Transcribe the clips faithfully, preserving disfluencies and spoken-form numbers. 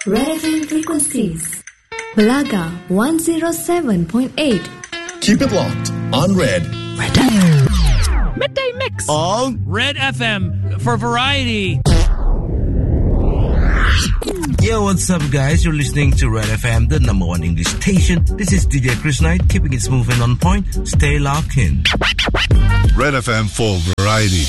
Red F M frequencies. Balaga one oh seven point eight. Keep it locked on Red. Red F M. Midday Mix. On Red F M for variety. Yo, what's up, guys? You're listening to Red F M, the number one English station. This is D J Chris Knight, keeping it smooth and on point. Stay locked in. Red F M for variety.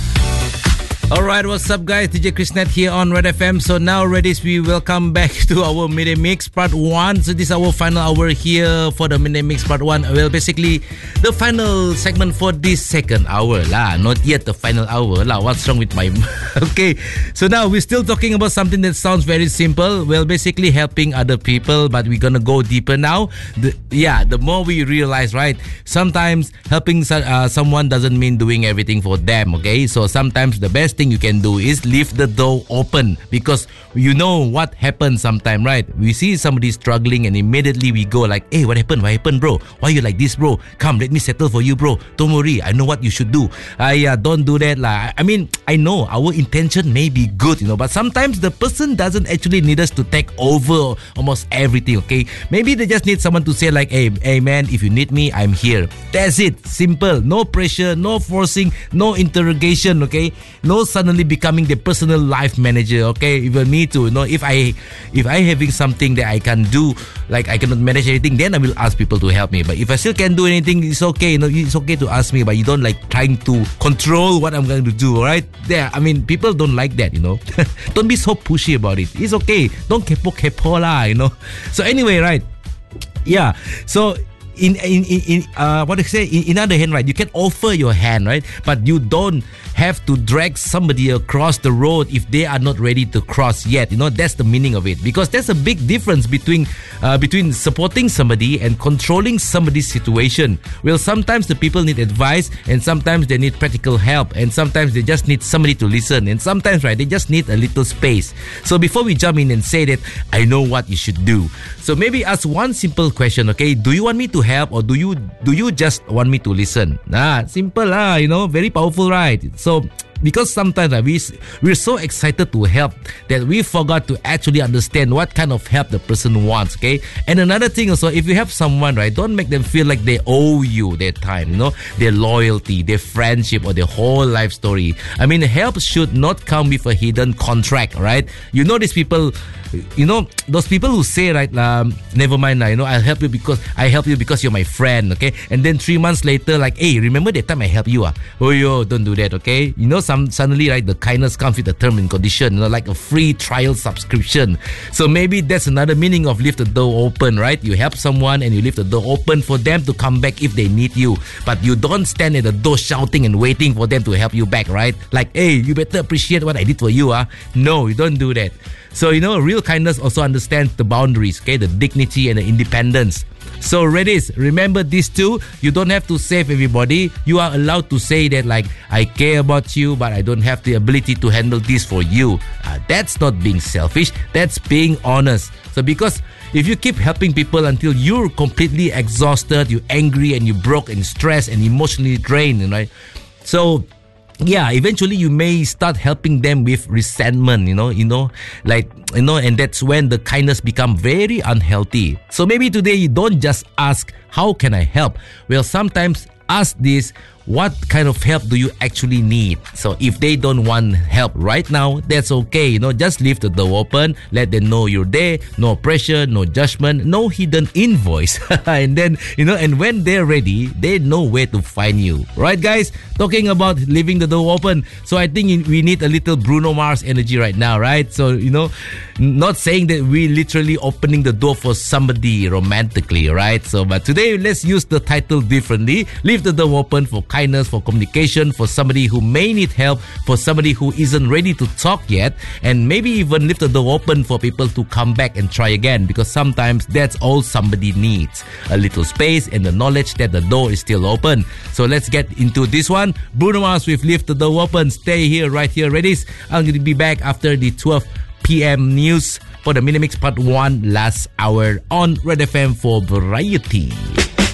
Alright, what's up, guys? D J Chris Knight here on Red F M. So now, Reddies, we welcome back to our Midday Mix Part one. So this is our final hour here for the Midday Mix Part one. Well, basically, the final segment for this second hour lah. Not yet the final hour lah. What's wrong with my... Okay, so now we're still talking about something that sounds very simple. Well, basically helping other people, but we're gonna go deeper now. The, yeah, the more we realize, right? Sometimes helping uh, someone doesn't mean doing everything for them, okay? So sometimes the best thing you can do is leave the door open, because you know what happens sometimes, right? We see somebody struggling and immediately we go like, hey, what happened? What happened, bro? Why you like this, bro? Come, let me settle for you, bro. Don't worry, I know what you should do. I uh, don't do that lah. I mean, I know our intention may be good, you know, but sometimes the person doesn't actually need us to take over almost everything, okay? Maybe they just need someone to say like, hey, hey man, if you need me, I'm here. That's it. Simple. No pressure, no forcing, no interrogation, okay? No suddenly becoming the personal life manager, okay? Even me too, you know, if I if I having something that I can do, like I cannot manage anything, then I will ask people to help me. But if I still can do anything, it's okay, you know, it's okay to ask me, but you don't like trying to control what I'm going to do, alright? There, I mean, people don't like that, you know. Don't be so pushy about it. It's okay. Don't kepo kepo lah, you know. So anyway, right? Yeah. So in in in, in uh what do you say? In, in other hand, right? You can offer your hand, right? But you don't have to drag somebody across the road if they are not ready to cross yet. You know, that's the meaning of it. Because there's a big difference between uh, between supporting somebody and controlling somebody's situation. Well, sometimes the people need advice, and sometimes they need practical help, and sometimes they just need somebody to listen, and sometimes, right, they just need a little space. So before we jump in and say that, I know what you should do. So maybe ask one simple question, okay? Do you want me to help, or do you do you just want me to listen? Ah, simple lah, you know, very powerful, right? So, because sometimes uh, we, we're so excited to help that we forgot to actually understand what kind of help the person wants, okay? And another thing also, if you have someone, right, don't make them feel like they owe you their time, you know, their loyalty, their friendship, or their whole life story. I mean, help should not come with a hidden contract, right? You know these people, you know, those people who say, right, um, never mind, you know, I'll help you because I help you because you're my friend, okay? And then three months later, like, hey, remember that time I helped you? Ah? Oh, yo, don't do that, okay? You know, some suddenly, right, the kindness comes with a term and condition, you know, like a free trial subscription. So maybe that's another meaning of leave the door open, right? You help someone and you leave the door open for them to come back if they need you. But you don't stand at the door shouting and waiting for them to help you back, right? Like, hey, you better appreciate what I did for you, ah? No, you don't do that. So, you know, real kindness also understands the boundaries, okay? The dignity and the independence. So, Reddies, remember this too. You don't have to save everybody. You are allowed to say that, like, I care about you, but I don't have the ability to handle this for you. Uh, that's not being selfish. That's being honest. So, because if you keep helping people until you're completely exhausted, you're angry and you're broke and stressed and emotionally drained, right? So, yeah, eventually you may start helping them with resentment, you know, you know, like, you know, and that's when the kindness become very unhealthy. So maybe today you don't just ask, how can I help? Well, sometimes ask this, what kind of help do you actually need? So if they don't want help right now, that's okay, you know, just leave the door open, let them know you're there, no pressure, no judgment, no hidden invoice. And then, you know, and when they're ready, they know where to find you. Right, guys? Talking about leaving the door open, so I think we need a little Bruno Mars energy right now, right? So, you know, not saying that we literally opening the door for somebody romantically, right? So, but today, let's use the title differently. Leave the door open for kindness, for communication, for somebody who may need help, for somebody who isn't ready to talk yet, and maybe even leave the door open for people to come back and try again, because sometimes that's all somebody needs, a little space and the knowledge that the door is still open. So let's get into this one. Bruno Mars with Leave the Door Open. Stay here, right here, Reddies. I'm going to be back after the twelve p.m. news for the Midday Mix Part one last hour on Red F M for variety.